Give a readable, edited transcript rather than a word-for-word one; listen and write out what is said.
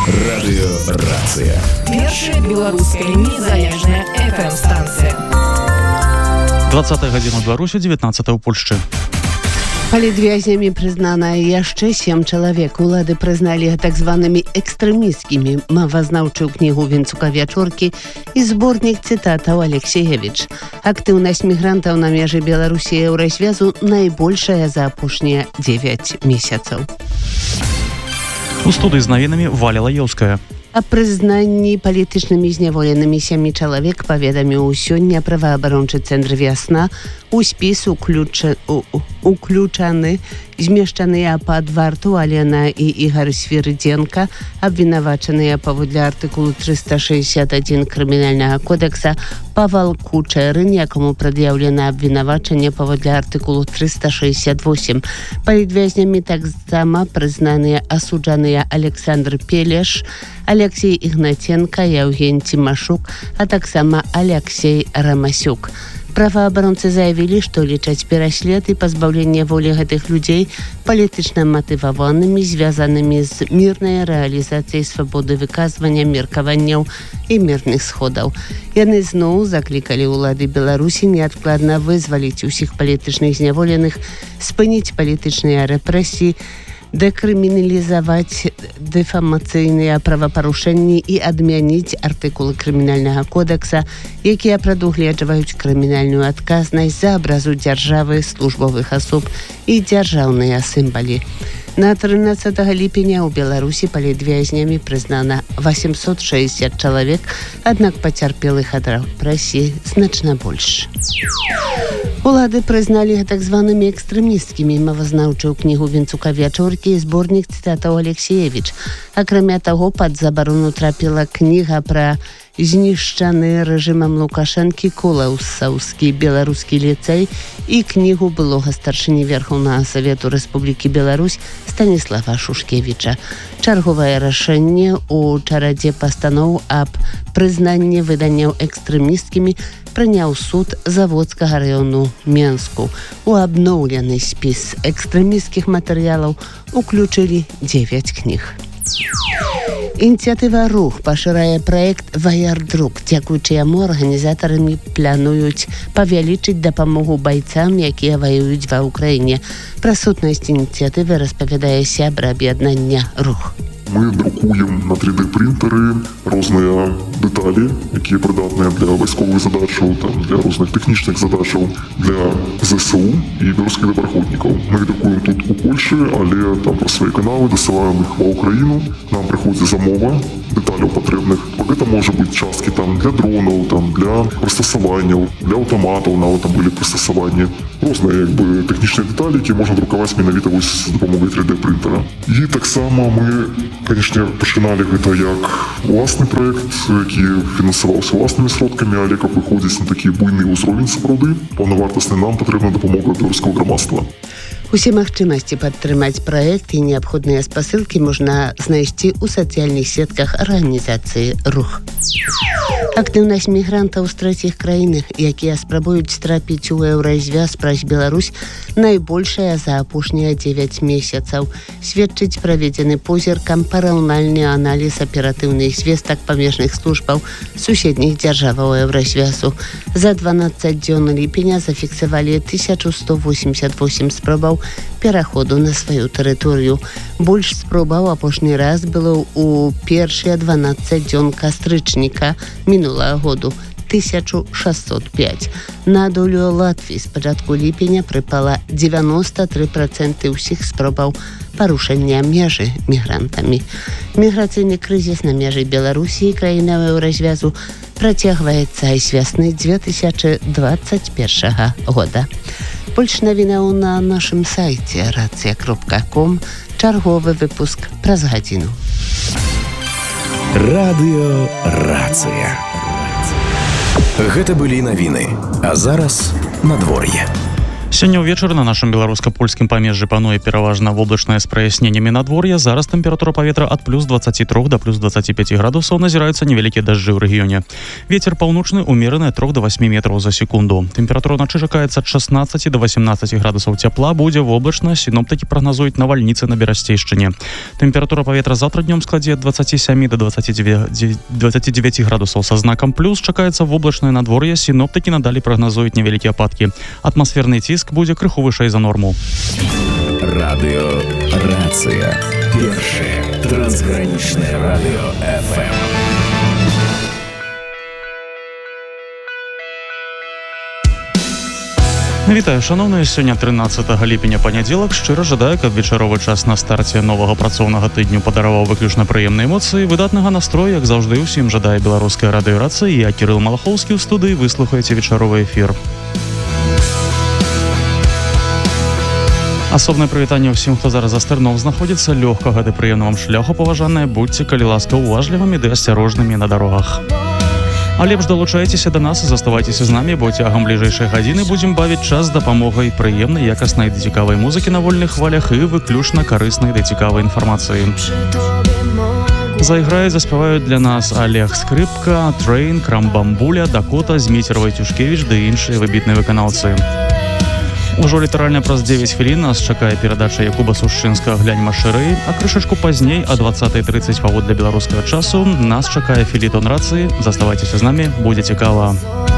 Радыёрацыя. Першая беларуская незалежная FM-станцыя. 20 гадзіна ў Беларусі, 19 у Польшчы. Палітвязнямі прызнана яшчэ 7 чалавек. Улады прызналі так званымі экстрэмісцкімі мовазнаўчую кнігу Вінцука Вячоркі і зборнік цытатаў Алексеевіч. Актыўнасць мігрантаў на межы Беларусі і Еўразвязу найбольшая за апошнія 9 месяцаў. У студыі з навінамі Валя Лаёўская. О прызнанні палітычнымі зняволенымі 7 чалавек паведаміў сёння праваабарончы цэнтр «Вясна». У спіс уключаны змешчаныя пад варту Алена і Ігор Свірыдзенка, абвінавачаныя паводле артыкулу 361 крымінальнага кодекса, Павал Кучэрын, якому прад'яўлена абвінавачанне паводле артыкулу 368. Палітвязнямі таксама прызнаныя асуджаныя Александр Пелеш, Алексей Ігнаценка, Яўген Цімашук, а таксама Алексей Рамасюк. Праваабаронцы заявілі, што лічаць пераслед і пазбаўленне волі гэтых людзей палітычна матываванымі, звязанымі з мірнай рэалізацыяй свабоды выказвання, меркаванняў і мірных сходаў. Яны зноў заклікалі ўлады Беларусі неадкладна вызваліць усіх палітычных зняволеных, спыніць палітычныя рэпрэсіі, дэкрыміналізаваць дэфамацыйныя правапарушэнні і адмяніць артыкулы крымінальнага кодекса, якія прадугледжваюць крымінальную адказнасць за абразу дзяржавы, службовых асоб і дзяржаўныя сімвалы. На 13 ліпеня ў Беларусі палітвязнямі прызнана 860 чалавек, аднак пацярпелых ад рэпрэсій значна больш. Улады прызналі так званымі экстрэмісткімі мовазнаўчую кнігу Вінцука Вячоркі і зборнік цытатаў Алексеевіч. Акрамя таго, пад забарону трапіла кніга пра знішчаны рэжымам Лукашэнкі Кулаўсаўскі беларускі ліцэй і кнігу былога старшыні Верхоўнага Савету Рэспублікі Беларусь Станіслава Шушкевіча. Чарговае рашэнне у чарадзе пастаноў аб прызнанні выданняў экстрэмісткімі прыняў суд Заводскага раёну Менску. У абноўлены спіс экстрэмісцкіх матэрыялаў уключылі 9 кніг. Ініцыятыва «Рух» пашырае праект «Ваярдрук», дзякуючы яму арганізатарамі плануюць павялічыць дапамогу байцам, якія ваююць ва Ўкраіне. Пра сутнасць ініцыятывы распавядае сябра аб'яднання «Рух». Мы друкуем на 3D-принтеры розныя дэталі, якія прыдатныя для вайсковых задачаў, для розных тэхнічных задачаў, для ЗСУ і беларускіх добраахвотнікаў. Мы друкуем тут у Польшы, але там праз свае каналы дасылаем іх ва Ўкраіну. Нам прыходзіць замова дэталяў патрэбных. Гэта можа быць часткі для дронаў, для прыстасаванняў, для аўтаматаў нават там былі прыстасаванні. Розныя тэхнічныя дэталі, якія можна друкаваць менавіта з дапамогай 3D-принтера. І таксама мы, канешне, пачыналі гэта як уласны праект, які фінансаваўся ўласнымі сродкамі, але каб выходзіць на такі буйны ўзровень сапраўды, паўнавартасны, нам патрэбна дапамога беларускага грамадства. Усе магчымасці падтрымаць праект і неабходныя спасылкі можна знайсці ў сацыяльных сетках арганізацыі «Рух». Актыўнасць мігрантаў з трэціх краін, якія спрабуюць трапіць у Еўразвяз праз Беларусь, найбольшая за апошнія 9 месяцаў. Сведчыць праведзены позіркам параўнальны аналіз аператыўных звестак памежных службаў суседніх дзяржаваў Еўразвязу. За 12 дзён ліпеня зафіксавалі 1188 спробаў пераходу на сваю тэрыторыю. Больш спробаў апошні раз было ў першыя 12 дзён кастрычніка мінулага году. 1605. На долю Латвіі з пачатку ліпеня прыпала 93% ўсіх спробаў парушэння межы мігрантамі. Міграцыйны крызіс на межы Беларусі і краінаў Еўразвязу працягваецца з вясны 2021 года. Больш навінаў на нашым сайце racja.com. Чарговы выпуск праз гадзіну. Радыёрацыя. Гэта былі навіны. А зараз надвор'е. Сёння ўвечары на нашым беларуска-польскім памежжы пануе пераважна воблачнае з праясненнямі надвор'я. Зараз тэмпература паветра ад плюс 23 да плюс 25 градусаў, назіраюцца невялікія дажджы ў рэгіёне. Вецер паўночны умераны ад 3 до 8 метраў за секунду. Тэмпература ўначы чакаецца ад 16 до 18 градусаў цяпла, будзе воблачна, сіноптыкі прагназуюць навальніцы на Берасцейшчыне. Тэмпература паветра заўтра днём складзе ад 27 до 29 градусаў са знакам плюс, чакаецца воблачнае надвор'е, сіноптыкі надалей прагназуюць невялікія ападкі. Атмасферны ціск будзе крыху вышэй за норму. Радыё Рацыя. Першае трансгранічнае радыё FM. Вітаю, шановныя, сёння 13 ліпеня панядзелак. Шчыра жадаю, каб вечаровы час на старце новага працоўнага тыдню падараваў выключна прыемныя эмоцыі, выдатнага настрою, як заўжды ўсім жадае беларуская радыё Рацыя. Я Кірыл Малахоўскі ў студыі, выслухаеце вечаровы эфір. Асобнае прывітанне ўсім, хто зараз за стырном знаходзіцца. Лёгкага ды прыемна вам шляху, паважаныя, будьце, калі ласка, уважлівымі ды асцярожнымі на дарогах. А лепш далучайцеся да нас і заставайцеся з намі, бо цягам бліжэйшай гадзіны будзем бавіць час з дапамогай прыемнай, якаснай ды цікавай музыкі на вольных хвалях і выключна карыснай ды цікавай інфармацыі. Зайграюць, заспяваюць для нас Олег Скрипка, Трейн, Крамбамбуля, Дакота, Зміцер Вайцюшкевіч ды іншыя выбітныя выканаўцы. Ужо літаральна праз 9 хвілін нас чакае перадача Якуба Сушчынскага «Гляньма шырэй», а крышачку пазней о 20:30 паводле беларускага часу нас чакае фелетон Рацыі. Заставайцеся з намі, будзе цікава.